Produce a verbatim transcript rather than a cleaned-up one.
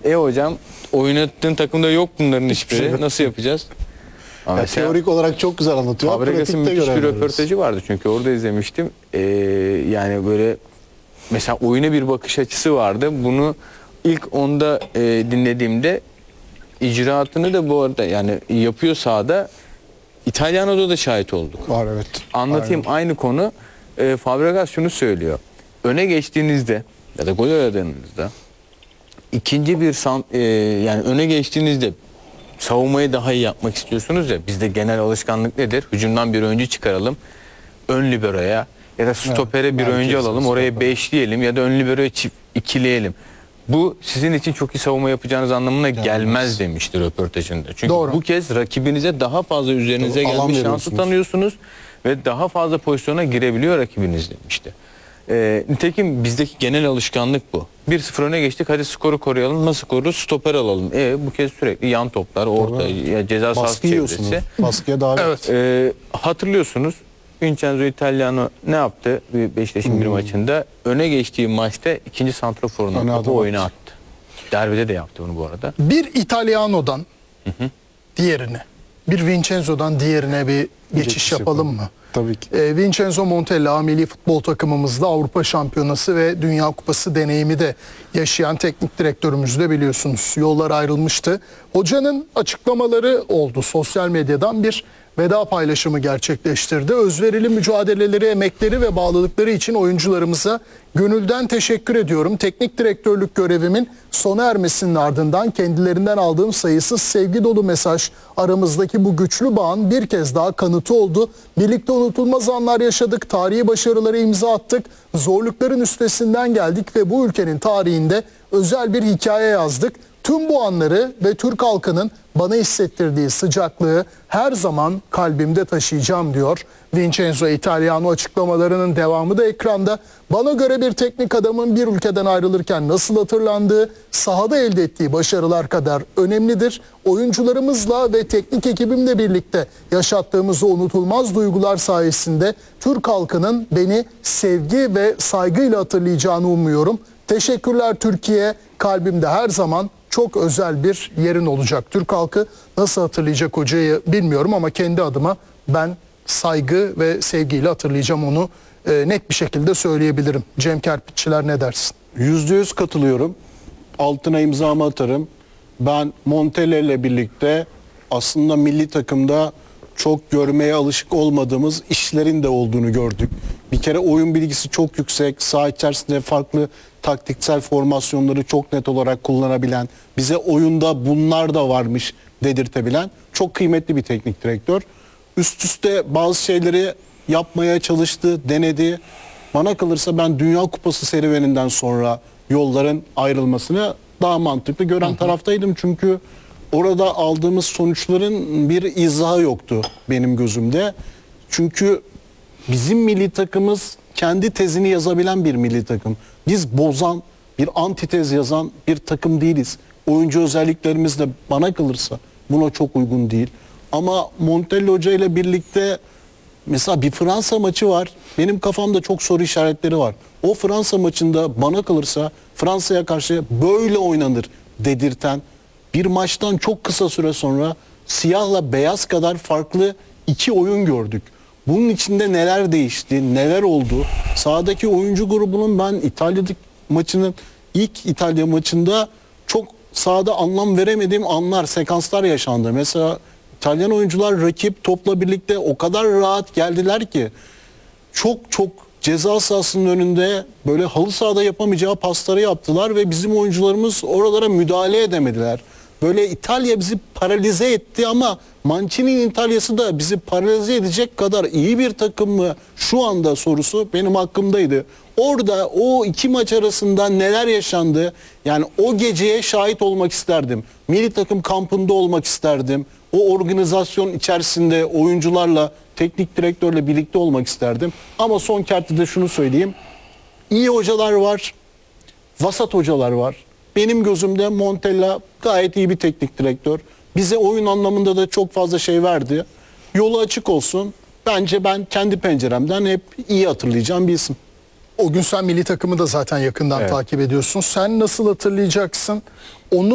E hocam oynattığın takımda yok bunların hiçbiri. Nasıl yapacağız? Ya teorik olarak çok güzel anlatıyor. Fabregas'ın müthiş bir röportajı vardı çünkü orada izlemiştim. Ee, yani böyle mesela oyuna bir bakış açısı vardı. Bunu ilk onda e, dinlediğimde icraatını da bu arada yani yapıyor sahada. İtalyano'da da şahit olduk. Var evet. Anlatayım Aynen. aynı konu. E, Fabregas şunu söylüyor. Öne geçtiğinizde ya da gol aradığınızda ikinci bir san, e, yani öne geçtiğinizde savunmayı daha iyi yapmak istiyorsunuz ya. Bizde genel alışkanlık nedir? Hücumdan bir oyuncu çıkaralım. Ön liberoya ya da stopere evet, bir oyuncu alalım. Oraya beşleyelim ya da ön liberoya çift ikileyelim. Bu sizin için çok iyi savunma yapacağınız anlamına gelmez, gelmez demiştir röportajında. Çünkü Doğru. bu kez rakibinize daha fazla üzerinize Doğru. gelmiş şansı tanıyorsunuz ve daha fazla pozisyona girebiliyor rakibiniz demişti. Ee, nitekim bizdeki genel alışkanlık bu. bir sıfır öne geçtik, hadi skoru koruyalım. Nasıl koruruz? Stoper alalım. E bu kez sürekli yan toplar, orta, ya ceza sahası çevresi. Baskıya davet. Evet. Ee, hatırlıyorsunuz Vincenzo Italiano ne yaptı Beşiktaş'ın hmm. bir maçında? Öne geçtiği maçta ikinci santraforuna topu oyuna attı. Derbide de yaptı bunu bu arada. Bir Italiano'dan hı hı. diğerine, bir Vincenzo'dan diğerine bir geçiş, geçiş yapalım, yapalım mı? Tabii ki. Ee, Vincenzo Montella milli futbol takımımızda Avrupa Şampiyonası ve Dünya Kupası deneyimi de yaşayan teknik direktörümüz de biliyorsunuz. Yollar ayrılmıştı. Hocanın açıklamaları oldu. Sosyal medyadan bir veda paylaşımı gerçekleştirdi. Özverili mücadeleleri, emekleri ve bağlılıkları için oyuncularımıza gönülden teşekkür ediyorum. Teknik direktörlük görevimin sona ermesinin ardından kendilerinden aldığım sayısız sevgi dolu mesaj aramızdaki bu güçlü bağın bir kez daha kanıtı oldu. Birlikte unutulmaz anlar yaşadık, tarihi başarıları imza attık, zorlukların üstesinden geldik ve bu ülkenin tarihinde özel bir hikaye yazdık. Tüm bu anları ve Türk halkının bana hissettirdiği sıcaklığı her zaman kalbimde taşıyacağım diyor. Vincenzo Italiano açıklamalarının devamı da ekranda. Bana göre bir teknik adamın bir ülkeden ayrılırken nasıl hatırlandığı, sahada elde ettiği başarılar kadar önemlidir. Oyuncularımızla ve teknik ekibimle birlikte yaşattığımız o unutulmaz duygular sayesinde Türk halkının beni sevgi ve saygıyla hatırlayacağını umuyorum. Teşekkürler Türkiye, kalbimde her zaman çok özel bir yerin olacak. Türk halkı nasıl hatırlayacak hocayı bilmiyorum ama kendi adıma ben saygı ve sevgiyle hatırlayacağım onu, e, net bir şekilde söyleyebilirim. Cem Kerpiççiler ne dersin? Yüzde yüz katılıyorum. Altına imzamı atarım. Ben Montella ile birlikte aslında milli takımda çok görmeye alışık olmadığımız işlerin de olduğunu gördük. Bir kere oyun bilgisi çok yüksek, saha içerisinde farklı taktiksel formasyonları çok net olarak kullanabilen, bize oyunda bunlar da varmış dedirtebilen çok kıymetli bir teknik direktör. Üst üste bazı şeyleri yapmaya çalıştı, denedi. Bana kalırsa ben Dünya Kupası serüveninden sonra yolların ayrılmasını daha mantıklı gören hı hı. taraftaydım. Çünkü orada aldığımız sonuçların bir izahı yoktu benim gözümde. Çünkü bizim milli takımımız kendi tezini yazabilen bir milli takım. Biz bozan, bir antitez yazan bir takım değiliz. Oyuncu özelliklerimiz de bana kalırsa buna çok uygun değil. Ama Montella Hoca ile birlikte mesela bir Fransa maçı var. Benim kafamda çok soru işaretleri var. O Fransa maçında bana kalırsa Fransa'ya karşı böyle oynanır dedirten bir maçtan çok kısa süre sonra siyahla beyaz kadar farklı iki oyun gördük. Bunun içinde neler değişti, neler oldu? Sahadaki oyuncu grubunun ben İtalya'daki maçının ilk İtalya maçında çok sahada anlam veremediğim anlar, sekanslar yaşandı. Mesela İtalyan oyuncular rakip topla birlikte o kadar rahat geldiler ki çok çok ceza sahasının önünde böyle halı sahada yapamayacağı pasları yaptılar ve bizim oyuncularımız oralara müdahale edemediler. Böyle İtalya bizi paralize etti ama Mancini'nin İtalya'sı da bizi paralize edecek kadar iyi bir takım mı? Şu anda sorusu benim hakkımdaydı. Orada o iki maç arasında neler yaşandı? Yani o geceye şahit olmak isterdim. Milli takım kampında olmak isterdim. O organizasyon içerisinde oyuncularla, teknik direktörle birlikte olmak isterdim. Ama son kertte şunu söyleyeyim. İyi hocalar var, vasat hocalar var. Benim gözümde Montella gayet iyi bir teknik direktör. Bize oyun anlamında da çok fazla şey verdi. Yolu açık olsun. Bence ben kendi penceremden hep iyi hatırlayacağım bir isim. O gün sen milli takımı da zaten yakından evet. takip ediyorsun. Sen nasıl hatırlayacaksın? Onu